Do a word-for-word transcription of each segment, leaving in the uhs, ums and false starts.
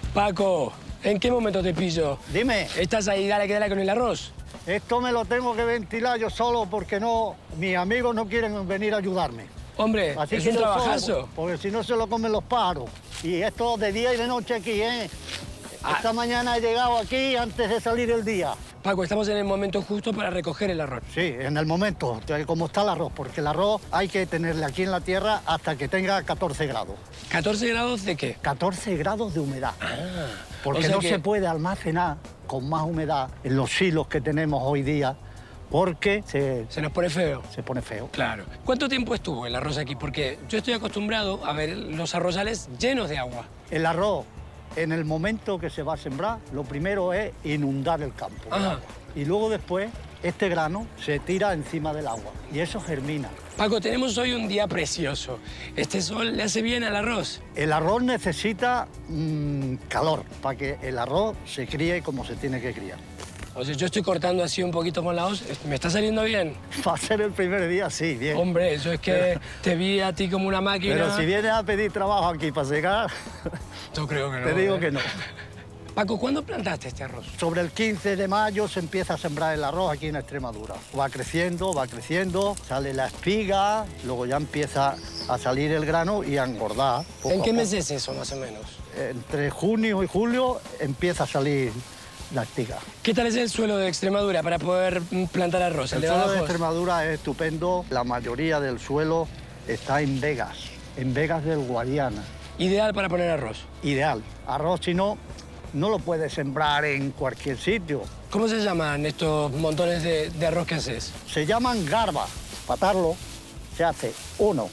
Paco, ¿en qué momento te pillo? Dime. ¿Estás ahí, dale que dale con el arroz? Esto me lo tengo que ventilar yo solo porque no, mis amigos no quieren venir a ayudarme. Hombre, Así es que un yo trabajazo. solo, porque si no se lo comen los pájaros. Y esto de día y de noche aquí, ¿eh? Ah. Esta mañana he llegado aquí antes de salir el día. Paco, estamos en el momento justo para recoger el arroz. Sí, en el momento, como está el arroz, porque el arroz hay que tenerle aquí en la tierra hasta que tenga catorce grados. ¿catorce grados de qué? catorce grados de humedad. Ah, Porque o sea no que- se puede almacenar con más humedad en los silos que tenemos hoy día, porque se, Se nos pone feo. se pone feo. Claro. ¿Cuánto tiempo estuvo el arroz aquí? Porque yo estoy acostumbrado a ver los arrozales llenos de agua. El arroz, en el momento que se va a sembrar, lo primero es inundar el campo. de Ajá. agua. Y luego después, este grano se tira encima del agua y eso germina. Paco, tenemos hoy un día precioso. Este sol le hace bien al arroz. El arroz necesita mm, calor para que el arroz se críe como se tiene que criar. O sea, yo estoy cortando así un poquito con la hoz. ¿Me está saliendo bien? Va a ser el primer día, sí, bien. Hombre, eso es que te vi a ti como una máquina. Pero si vienes a pedir trabajo aquí para secar, Yo creo que no. te digo ¿eh? que no. Paco, ¿cuándo plantaste este arroz? Sobre el quince de mayo se empieza a sembrar el arroz aquí en Extremadura. Va creciendo, va creciendo, sale la espiga, luego ya empieza a salir el grano y a engordar. poco ¿En a qué poco. mes es eso, más o menos? Entre junio y julio empieza a salir la espiga. ¿Qué tal es el suelo de Extremadura para poder mm, plantar arroz? El de suelo de Badajoz? Extremadura es estupendo. La mayoría del suelo está en vegas, en vegas del Guadiana. Ideal para poner arroz. Ideal. Arroz, si no, no lo puedes sembrar en cualquier sitio. ¿Cómo se llaman estos montones de, de arroz que haces? Se llaman garbas. Patarlo se hace uno,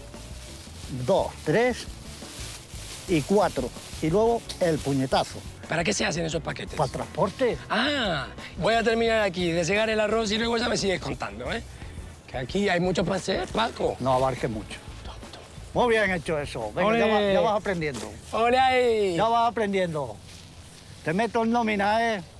dos, tres y cuatro. Y luego el puñetazo. ¿Para qué se hacen esos paquetes? Para el transporte. Ah, voy a terminar aquí de segar el arroz y luego ya me sigues contando, ¿eh? Que aquí hay mucho para hacer, Paco. No abarque mucho. Muy bien hecho eso. Venga, Ole. ya, va- ya vas aprendiendo. ¡Hola ahí! Ya vas aprendiendo. Te meto en nómina, ¿eh?